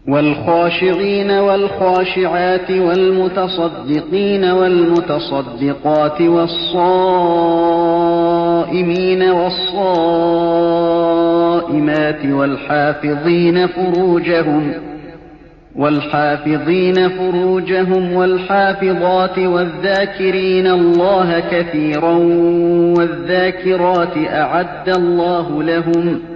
وَالْخَاشِعِينَ وَالْخَاشِعَاتِ وَالْمُتَصَدِّقِينَ وَالْمُتَصَدِّقَاتِ وَالصَّائِمِينَ وَالصَّائِمَاتِ وَالْحَافِظِينَ فُرُوجَهُمْ وَالْحَافِظَاتِ وَالذَّاكِرِينَ اللَّهَ كَثِيرًا وَالذَّاكِرَاتِ أَعَدَّ اللَّهُ لَهُمْ